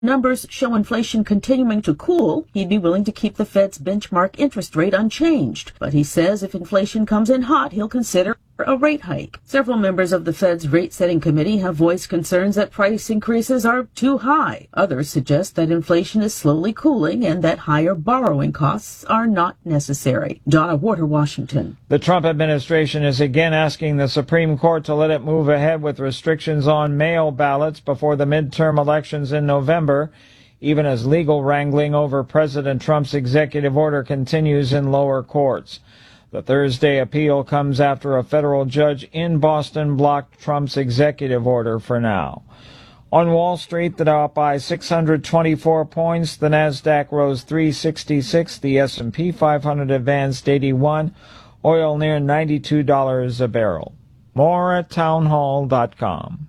numbers show inflation continuing to cool, he'd be willing to keep the Fed's benchmark interest rate unchanged. But he says if inflation comes in hot, he'll consider a rate hike. Several members of the Fed's rate-setting committee have voiced concerns that price increases are too high. Others suggest that inflation is slowly cooling and that higher borrowing costs are not necessary. Donna Warder, Washington. The Trump administration is again asking the Supreme Court to let it move ahead with restrictions on mail ballots before the midterm elections in November, even as legal wrangling over President Trump's executive order continues in lower courts. The Thursday appeal comes after a federal judge in Boston blocked Trump's executive order for now. On Wall Street, the Dow up by 624 points, the Nasdaq rose 366, the S&P 500 advanced 81, oil near $92 a barrel. More at townhall.com.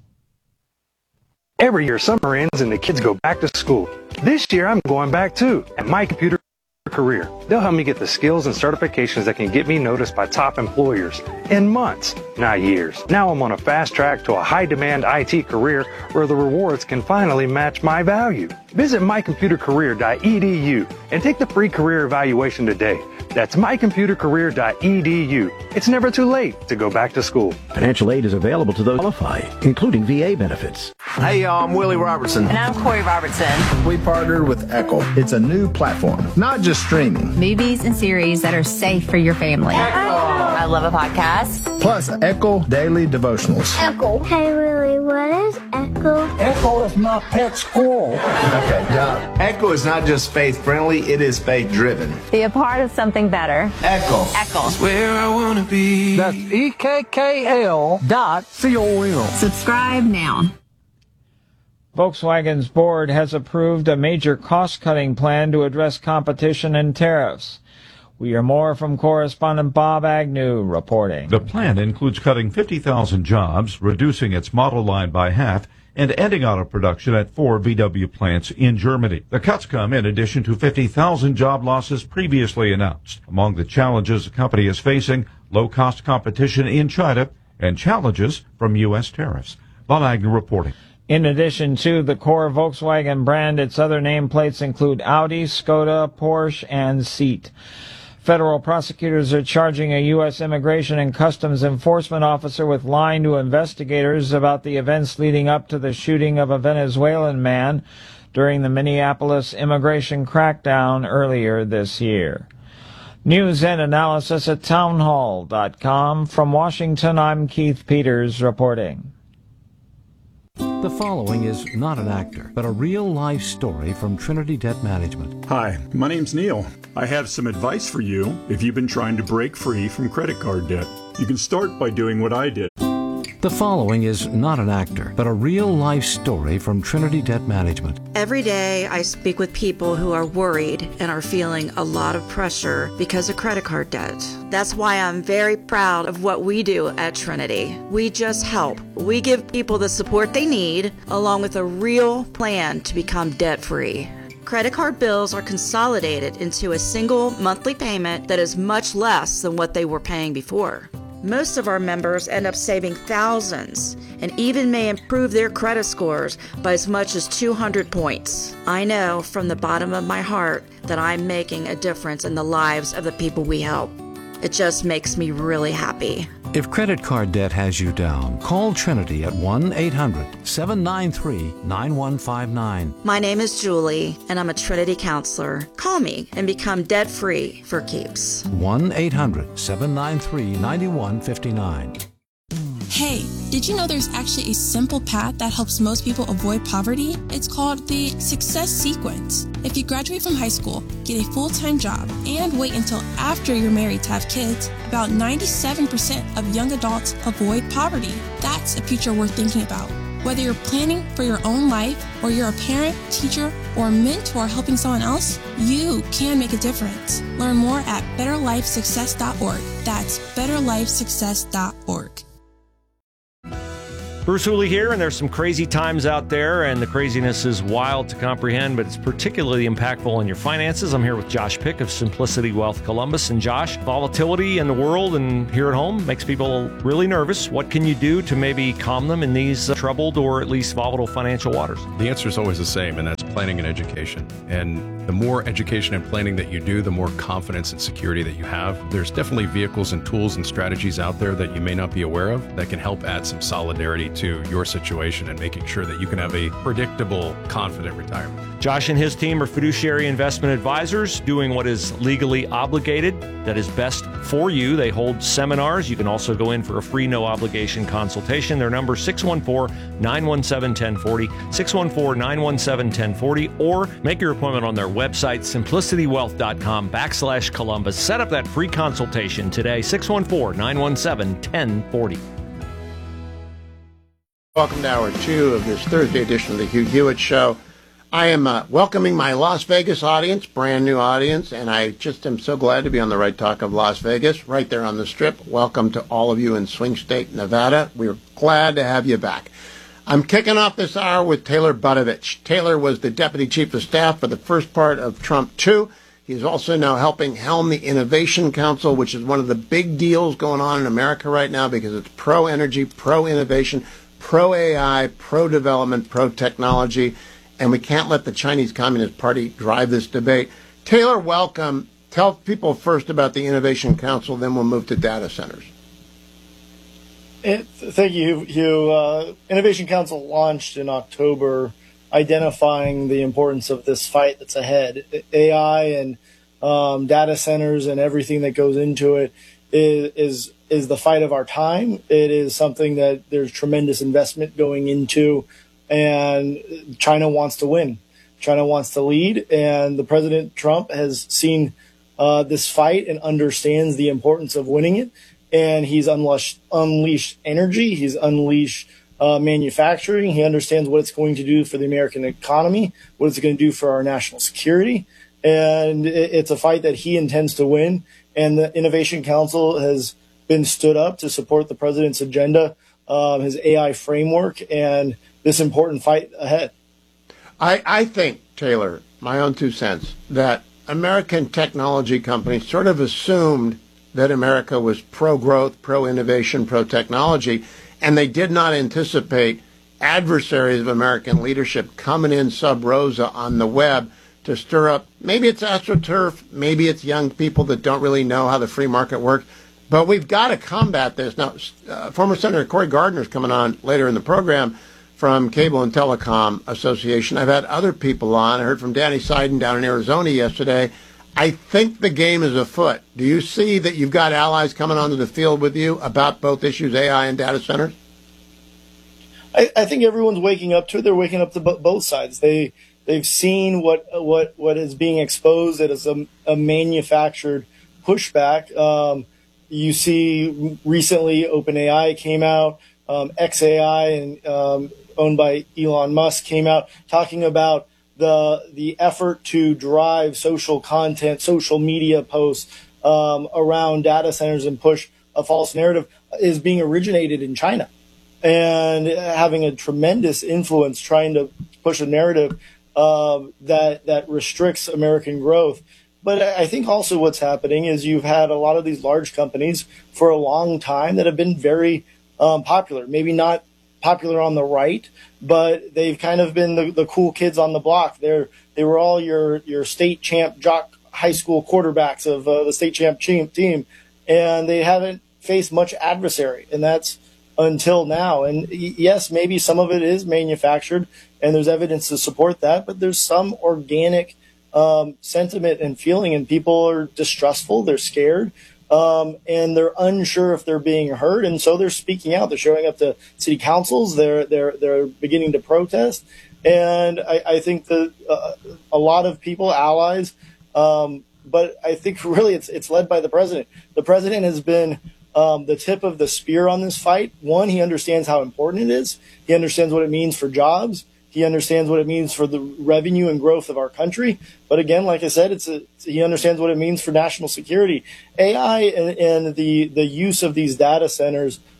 Every year summer ends and the kids go back to school. This year I'm going back too, at My Computer Career. They'll help me get the skills and certifications that can get me noticed by top employers in months, not years. Now I'm on a fast track to a high-demand IT career where the rewards can finally match my value. Visit mycomputercareer.edu and take the free career evaluation today. That's mycomputercareer.edu. It's never too late to go back to school. Financial aid is available to those qualify, including VA benefits. Hey, y'all, I'm Willie Robertson. And I'm Corey Robertson. We partnered with Echo. It's a new platform, not just streaming. Movies and series that are safe for your family. I love a podcast. Plus, Echo Daily Devotionals. Echo. Hey, Willie, what is Echo? Echo is my pet squirrel. Okay, Doc. Echo is not just faith-friendly, it is faith-driven. Be a part of something better. Echo. Echo. It's where I want to be. That's EKKL.com. Subscribe now. Volkswagen's board has approved a major cost-cutting plan to address competition and tariffs. We hear more from correspondent Bob Agnew reporting. The plan includes cutting 50,000 jobs, reducing its model line by half, and ending auto production at 4 VW plants in Germany. The cuts come in addition to 50,000 job losses previously announced. Among the challenges the company is facing, low-cost competition in China and challenges from U.S. tariffs. Bob Agnew reporting. In addition to the core Volkswagen brand, its other nameplates include Audi, Skoda, Porsche, and Seat. Federal prosecutors are charging a U.S. Immigration and Customs Enforcement officer with lying to investigators about the events leading up to the shooting of a Venezuelan man during the Minneapolis immigration crackdown earlier this year. News and analysis at townhall.com. From Washington, I'm Keith Peters reporting. The following is not an actor, but a real-life story from Trinity Debt Management. Hi, my name's Neil. I have some advice for you if you've been trying to break free from credit card debt. You can start by doing what I did. The following is not an actor, but a real-life story from Trinity Debt Management. Every day I speak with people who are worried and are feeling a lot of pressure because of credit card debt. That's why I'm very proud of what we do at Trinity. We just help. We give people the support they need, along with a real plan to become debt-free. Credit card bills are consolidated into a single monthly payment that is much less than what they were paying before. Most of our members end up saving thousands and even may improve their credit scores by as much as 200 points. I know from the bottom of my heart that I'm making a difference in the lives of the people we help. It just makes me really happy. If credit card debt has you down, call Trinity at 1-800-793-9159. My name is Julie, and I'm a Trinity counselor. Call me and become debt-free for keeps. 1-800-793-9159. Hey, did you know there's actually a simple path that helps most people avoid poverty? It's called the Success Sequence. If you graduate from high school, get a full-time job, and wait until after you're married to have kids, about 97% of young adults avoid poverty. That's a future worth thinking about. Whether you're planning for your own life, or you're a parent, teacher, or mentor helping someone else, you can make a difference. Learn more at betterlifesuccess.org. That's betterlifesuccess.org. Bruce Hooley here, and there's some crazy times out there, and the craziness is wild to comprehend, but it's particularly impactful on your finances. I'm here with Josh Pick of Simplicity Wealth Columbus. And Josh, volatility in the world and here at home makes people really nervous. What can you do to maybe calm them in these troubled or at least volatile financial waters? The answer is always the same, and that's planning and education. And the more education and planning that you do, the more confidence and security that you have. There's definitely vehicles and tools and strategies out there that you may not be aware of that can help add some solidarity to your situation and making sure that you can have a predictable, confident retirement. Josh and his team are fiduciary investment advisors doing what is legally obligated, that is best for you. They hold seminars. You can also go in for a free, no-obligation consultation. Their number is 614-917-1040, 614-917-1040, or make your appointment on their website, simplicitywealth.com/Columbus. Set up that free consultation today, 614-917-1040. Welcome to hour 2 of this Thursday edition of the Hugh Hewitt Show. I am welcoming my Las Vegas audience, brand new audience, and I just am so glad to be on the Right Talk of Las Vegas, right there on the Strip. Welcome to all of you in Swing State, Nevada. We're glad to have you back. I'm kicking off this hour with Taylor Budovich. Taylor was the Deputy Chief of Staff for the first part of Trump 2. He's also now helping helm the Innovation Council, which is one of the big deals going on in America right now because it's pro-energy, pro-innovation, pro-AI, pro-development, pro-technology, and we can't let the Chinese Communist Party drive this debate. Taylor, welcome. Tell people first about the Innovation Council, then we'll move to data centers. Thank you, Hugh. Innovation Council launched in October, identifying the importance of this fight that's ahead. AI and data centers and everything that goes into it is the fight of our time. It is something that there's tremendous investment going into, and China wants to win. China wants to lead, and the President Trump has seen this fight and understands the importance of winning it. And he's unleashed energy. He's unleashed manufacturing. He understands what it's going to do for the American economy, what it's going to do for our national security. And it's a fight that he intends to win. And the Innovation Council has been stood up to support the president's agenda, his AI framework, and this important fight ahead. I think, Taylor, my own 2 cents, that American technology companies sort of assumed that America was pro-growth, pro-innovation, pro-technology, and they did not anticipate adversaries of American leadership coming in sub rosa on the web to stir up. Maybe it's AstroTurf, maybe it's young people that don't really know how the free market works, but we've got to combat this. Now, former Senator Cory Gardner is coming on later in the program from Cable and Telecom Association. I've had other people on. I heard from Danny Seiden down in Arizona yesterday. I think the game is afoot. Do you see that you've got allies coming onto the field with you about both issues, AI and data centers? I think everyone's waking up to it. They're waking up to both sides. They've seen what is being exposed as a manufactured pushback. You see recently OpenAI came out, xAI and owned by Elon Musk came out talking about the effort to drive social content, social media posts around data centers and push a false narrative is being originated in China and having a tremendous influence trying to push a narrative that restricts American growth. But I think also what's happening is you've had a lot of these large companies for a long time that have been very popular, maybe not popular on the right, but they've kind of been the cool kids on the block. They were all your state champ jock high school quarterbacks of the state champ team, and they haven't faced much adversary, and that's until now. And yes, maybe some of it is manufactured, and there's evidence to support that, but there's some organic sentiment and feeling, and people are distrustful, they're scared. And they're unsure if they're being heard, and so they're speaking out. They're showing up to city councils. They're beginning to protest, and I think that a lot of people, allies, but I think really it's led by the president. The president has been the tip of the spear on this fight. One, he understands how important it is. He understands what it means for jobs. He understands what it means for the revenue and growth of our country. But again, like I said, he understands what it means for national security. AI and the use of these data centers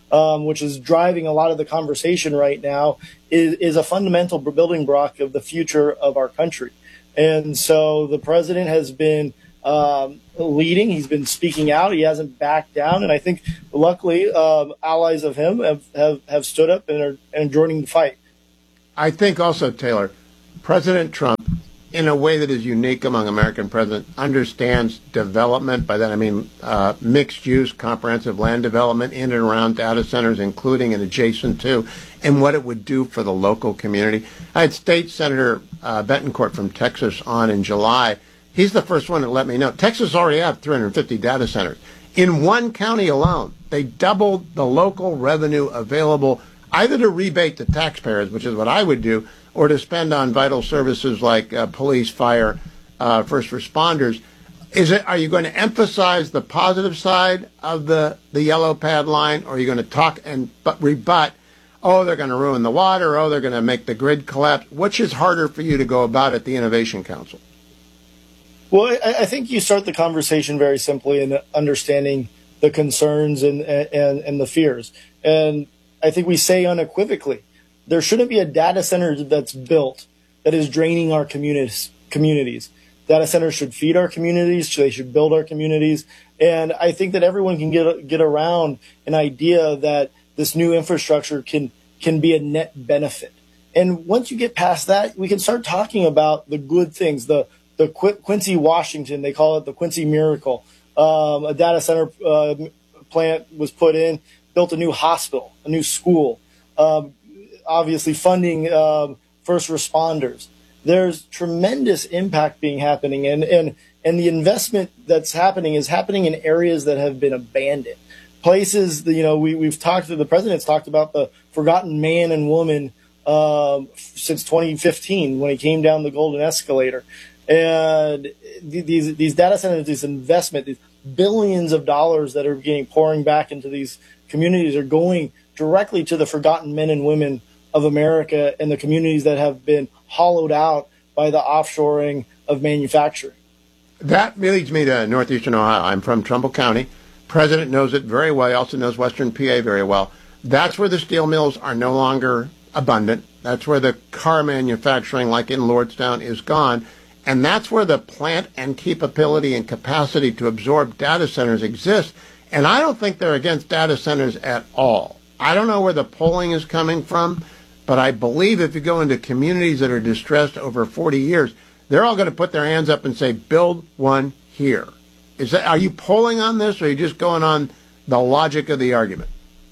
which is driving a lot of the conversation right now, is a fundamental building block of the future of our country. And so the president has been leading. He's been speaking out. He hasn't backed down. And I think, luckily, allies of him have stood up and are joining the fight. I think also, Taylor, President Trump, in a way that is unique among American presidents, understands development. By that I mean mixed-use, comprehensive land development in and around data centers, including and adjacent to, and what it would do for the local community. I had State Senator Betancourt from Texas on in July. He's the first one to let me know. Texas already have 350 data centers. In one county alone, they doubled the local revenue available either to rebate the taxpayers, which is what I would do, or to spend on vital services like police, fire, first responders. Are you going to emphasize the positive side of the yellow pad line, or are you going to talk and rebut, oh, they're going to ruin the water, oh, they're going to make the grid collapse? Which is harder for you to go about at the Innovation Council? Well, I think you start the conversation very simply in understanding the concerns and the fears. And I think we say unequivocally, there shouldn't be a data center that's built that is draining our communities. Data centers should feed our communities. They should build our communities. And I think that everyone can get around an idea that this new infrastructure can be a net benefit. And once you get past that, we can start talking about the good things. The Quincy, Washington, they call it the Quincy Miracle. A data center plant was put in, built a new hospital, a new school. Obviously funding first responders. There's tremendous impact happening, and the investment that's happening is happening in areas that have been abandoned. Places, we've talked to, the president's talked about the forgotten man and woman since 2015 when he came down the Golden Escalator. And these data centers, this investment, these billions of dollars that are pouring back into these communities are going directly to the forgotten men and women of America and the communities that have been hollowed out by the offshoring of manufacturing. That leads me to northeastern Ohio. I'm from Trumbull County. President knows it very well. He also knows western PA very well. That's where the steel mills are no longer abundant. That's where the car manufacturing, like in Lordstown, is gone. And that's where the plant and capability and capacity to absorb data centers exist. And I don't think they're against data centers at all. I don't know where the polling is coming from, but I believe if you go into communities that are distressed over 40 years, they're all going to put their hands up and say, build one here. Are you polling on this, or are you just going on the logic of the argument?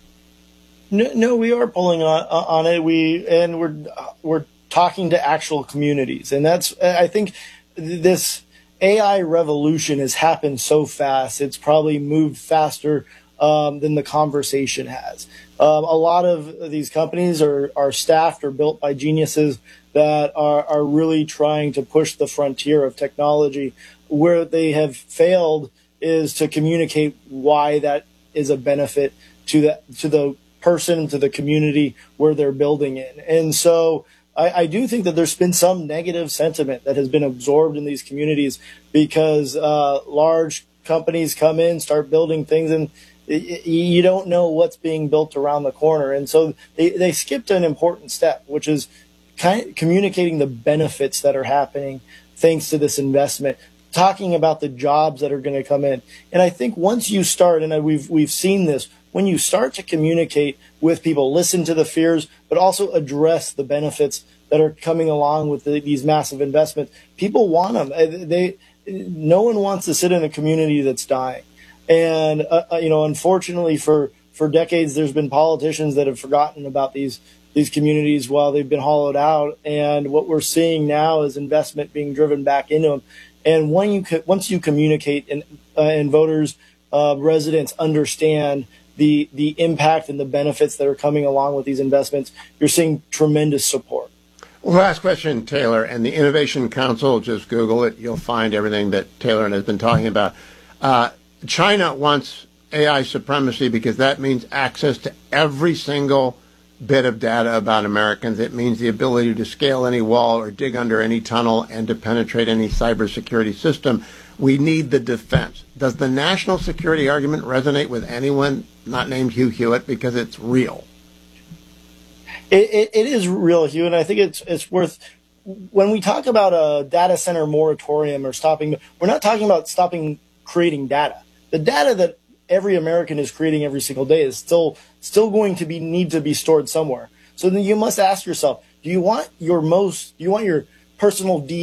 No, we are polling on it. We're talking to actual communities, and I think this AI revolution has happened so fast. It's probably moved faster than the conversation has. A lot of these companies are staffed or built by geniuses that are really trying to push the frontier of technology. Where they have failed is to communicate why that is a benefit to the person, to the community where they're building in. And so I do think that there's been some negative sentiment that has been absorbed in these communities because large companies come in, start building things, and you don't know what's being built around the corner. And so they skipped an important step, which is communicating the benefits that are happening thanks to this investment, talking about the jobs that are going to come in. And I think once you start, and we've seen this, when you start to communicate with people, listen to the fears, but also address the benefits that are coming along with these massive investments, people want them. No one wants to sit in a community that's dying. And, unfortunately for decades, there's been politicians that have forgotten about these communities while they've been hollowed out. And what we're seeing now is investment being driven back into them. And once you communicate and voters, residents understand the impact and the benefits that are coming along with these investments, you're seeing tremendous support. Well, last question, Taylor, and the Innovation Council, just Google it. You'll find everything that Taylor has been talking about. China wants AI supremacy because that means access to every single bit of data about Americans. It means the ability to scale any wall or dig under any tunnel and to penetrate any cybersecurity system. We need the defense. Does the national security argument resonate with anyone not named Hugh Hewitt? Because it's real. It is real, Hugh, and I think it's worth, when we talk about a data center moratorium or stopping, we're not talking about stopping creating data. The data that every American is creating every single day is still going to need to be stored somewhere. So then you must ask yourself, do you want your personal